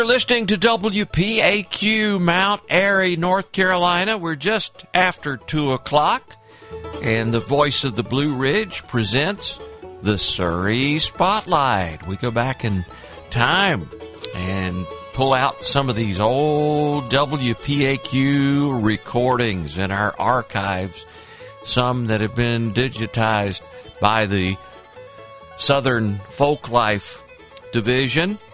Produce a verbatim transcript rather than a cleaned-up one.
You're listening to W P A Q Mount Airy, North Carolina. We're just after two o'clock, and the Voice of the Blue Ridge presents the Surrey Spotlight. We go back in time and pull out some of these old W P A Q recordings in our archives, some that have been digitized by the Southern Folklife Division.